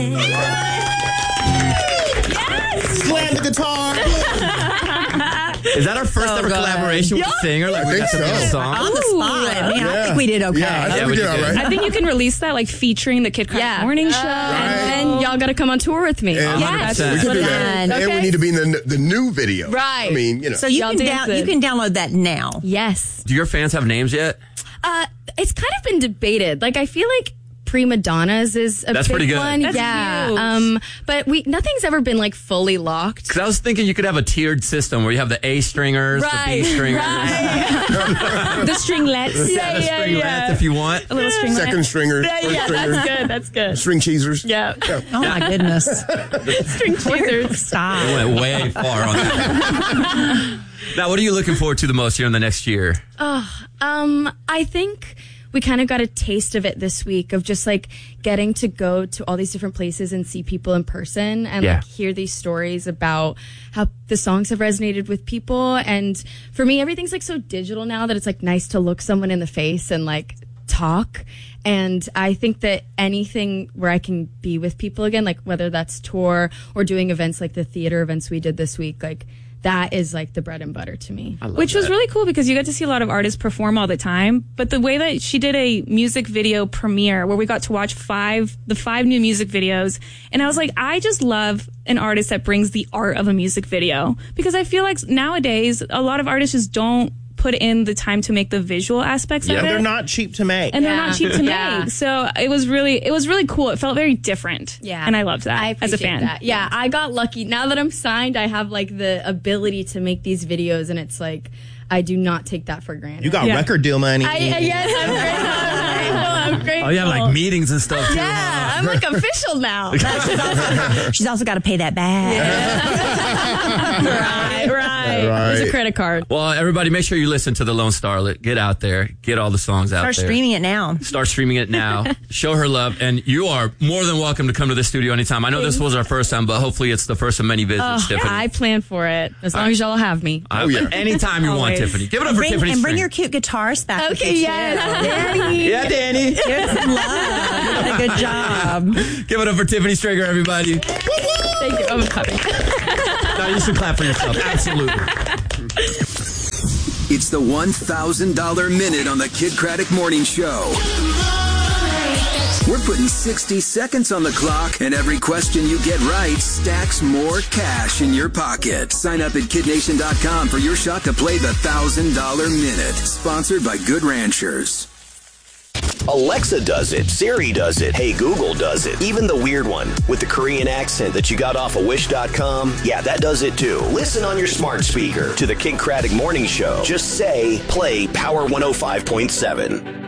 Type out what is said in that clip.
Yes! Slam the guitar. Is that our first ever collaboration with a singer? Like we got to do a song? On the spot. Man, I think we did okay. Yeah, I think we did all right. I think you can release that like featuring the Kid Crack Morning Show. And y'all got to come on tour with me. And Yes. we can do that. Okay. And we need to be in the new video. Right. I mean, you know. So you Y'all can, dance it. you can download that now. Yes. Do your fans have names yet? It's kind of been debated. Like, I feel like Prima Donnas is a That's big pretty good. one. That's yeah. huge. But nothing's ever been like fully locked. Because I was thinking you could have a tiered system where you have the A stringers, the B stringers, The stringlets. the stringlets if you want. A little stringlet. Second stringers. first stringers, That's good. That's good. String cheesers. Yeah. Oh, my goodness. String cheesers. Stop. I went way far on that. Now, what are you looking forward to the most here in the next year? I think we kind of got a taste of it this week of just like getting to go to all these different places and see people in person and like hear these stories about how the songs have resonated with people. And for me, everything's like so digital now that it's like nice to look someone in the face and like talk. And I think that anything where I can be with people again, like whether that's tour or doing events like the theater events we did this week, like that is like the bread and butter to me. Which was really cool because you get to see a lot of artists perform all the time. But the way that she did a music video premiere where we got to watch the five new music videos. And I was like, I just love an artist that brings the art of a music video. Because I feel like nowadays, a lot of artists just don't put in the time to make the visual aspects of it. They're not cheap to make. And they're not cheap to make. So it was really cool. It felt very different. Yeah. And I loved that I as a appreciate fan. that. Yeah, I got lucky. Now that I'm signed, I have like the ability to make these videos, and it's like I do not take that for granted. You got record deal money. Yes, I'm grateful. Oh, you have like meetings and stuff too. Yeah, I'm like official now. She's also got to pay that back. Right. There's a credit card. Well, everybody, make sure you listen to The Lone Starlet. Get out there. Get all the songs out Start there. streaming it now. Start streaming it now. Show her love. And you are more than welcome to come to the studio anytime. I know this was our first time, but hopefully it's the first of many visits, Tiffany. I plan for it as long as y'all have me. Anytime you want, Tiffany. Give it up for Tiffany. And bring your cute guitarist back. Okay, yes. Danny. Yeah, Danny. Give some love. You did a good job. Give it up for Tiffany Strager, everybody. Thank you. I'm clapping. No, you should clap for yourself. Absolutely. It's the $1,000 minute on the Kid Craddock Morning Show. We're putting 60 seconds on the clock, and every question you get right stacks more cash in your pocket. Sign up at KidNation.com for your shot to play the $1,000 minute. Sponsored by Good Ranchers. Alexa does it. Siri does it. Hey, Google does it. Even the weird one with the Korean accent that you got off of Wish.com. Yeah, that does it too. Listen on your smart speaker to the Kid Craddock Morning Show. Just say, play Power 105.7.